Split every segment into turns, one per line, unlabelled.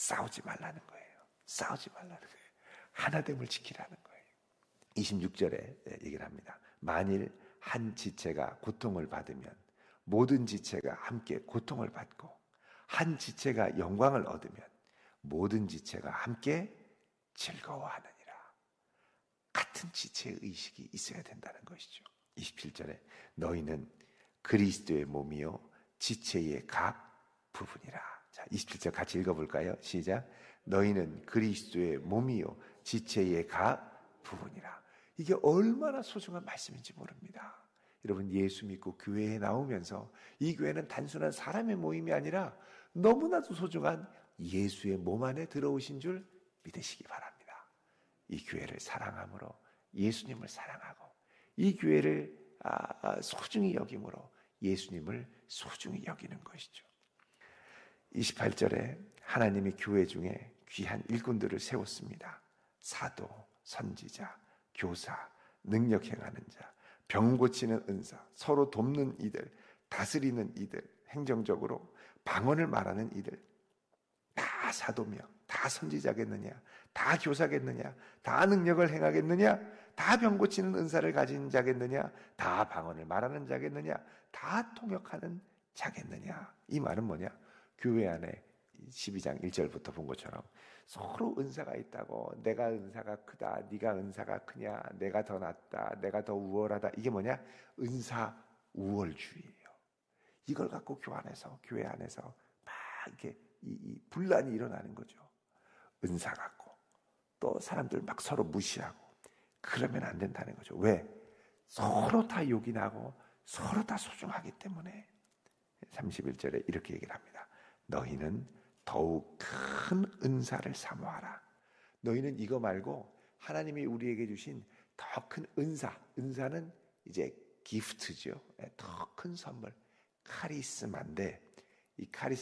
싸우지 말라는 거예요. 싸우지 말라는 거예요. 하나됨을 지키라는 거예요. 26절에 얘기를 합니다. 만일 한 지체가 고통을 받으면 모든 지체가 함께 고통을 받고, 한 지체가 영광을 얻으면 모든 지체가 함께 즐거워하느니라. 같은 지체의 의식이 있어야 된다는 것이죠. 27절에 너희는 그리스도의 몸이요 지체의 각 부분이라. 자, 27절 같이 읽어볼까요? 시작. 너희는 그리스도의 몸이요 지체의 각 부분이라. 이게 얼마나 소중한 말씀인지 모릅니다. 여러분, 예수 믿고 교회에 나오면서 이 교회는 단순한 사람의 모임이 아니라 너무나도 소중한 예수의 몸 안에 들어오신 줄 믿으시기 바랍니다. 이 교회를 사랑함으로 예수님을 사랑하고, 이 교회를 소중히 여김으로 예수님을 소중히 여기는 것이죠. 28절에 하나님이 교회 중에 귀한 일꾼들을 세웠습니다. 사도, 선지자, 교사, 능력 행하는 자, 병 고치는 은사, 서로 돕는 이들, 다스리는 이들, 행정적으로 방언을 말하는 이들, 다 사도며 다 선지자겠느냐, 다 교사겠느냐, 다 능력을 행하겠느냐, 다 병 고치는 은사를 가진 자겠느냐, 다 방언을 말하는 자겠느냐, 다 통역하는 자겠느냐. 이 말은 뭐냐? 교회 안에 12장 1절부터 본 것처럼 서로 은사가 있다고, 내가 은사가 크다, 네가 은사가 크냐, 내가 더 낫다, 내가 더 우월하다, 이게 뭐냐? 은사 우월주의예요. 이걸 갖고 교회 안에서 막 이렇게 이 분란이 일어나는 거죠. 은사 갖고 또 사람들 막 서로 무시하고 그러면 안 된다는 거죠. 왜? 서로 다 욕이 나고 서로 다 소중하기 때문에. 31절에 이렇게 얘기를 합니다. 너희는 더욱 큰 은사를 사모하라. 너희는 이거 말고 하나님이 우리에게 주신 더 큰 은사는 이제 기프트죠. 더 큰 선물, 카리스마인데, 이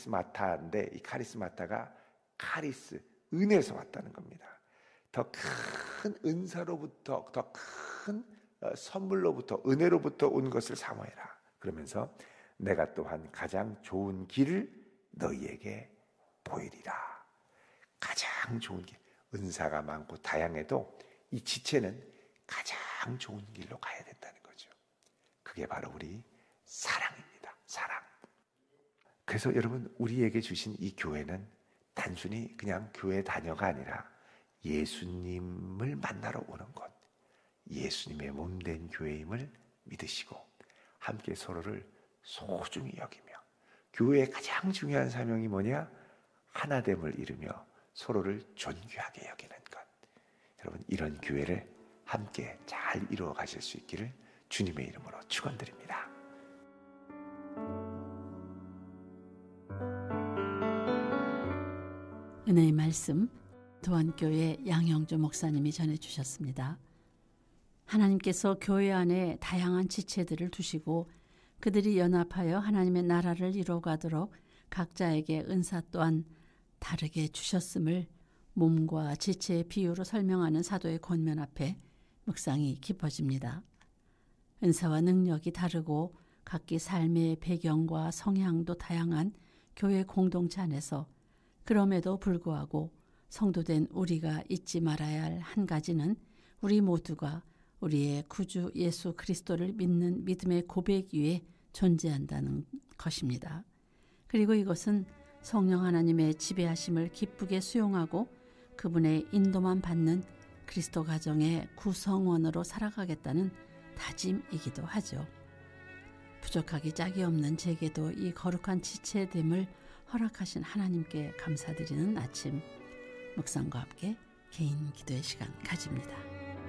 카리스마타가 카리스, 은혜에서 왔다는 겁니다. 더 큰 은사로부터, 더 큰 선물로부터, 은혜로부터 온 것을 사모해라. 그러면서 내가 또한 가장 좋은 길을 너희에게 보이리라. 가장 좋은 길. 은사가 많고 다양해도 이 지체는 가장 좋은 길로 가야 된다는 거죠. 그게 바로 우리 사랑입니다. 사랑. 그래서 여러분, 우리에게 주신 이 교회는 단순히 그냥 교회 다녀가 아니라 예수님을 만나러 오는 것, 예수님의 몸된 교회임을 믿으시고 함께 서로를 소중히 여기며, 교회의 가장 중요한 사명이 뭐냐? 하나됨을 이루며 서로를 존귀하게 여기는 것. 여러분, 이런 교회를 함께 잘 이루어 가실 수 있기를 주님의 이름으로 축원드립니다.
은혜의 말씀, 도안교회 양영주 목사님이 전해주셨습니다. 하나님께서 교회 안에 다양한 지체들을 두시고 그들이 연합하여 하나님의 나라를 이루어가도록 각자에게 은사 또한 다르게 주셨음을 몸과 지체의 비유로 설명하는 사도의 권면 앞에 묵상이 깊어집니다. 은사와 능력이 다르고 각기 삶의 배경과 성향도 다양한 교회 공동체 안에서 그럼에도 불구하고 성도된 우리가 잊지 말아야 할 한 가지는 우리 모두가 우리의 구주 예수 그리스도를 믿는 믿음의 고백 위에 존재한다는 것입니다. 그리고 이것은 성령 하나님의 지배하심을 기쁘게 수용하고 그분의 인도만 받는 그리스도 가정의 구성원으로 살아가겠다는 다짐이기도 하죠. 부족하기 짝이 없는 제게도 이 거룩한 지체됨을 허락하신 하나님께 감사드리는 아침, 묵상과 함께 개인 기도의 시간 가집니다.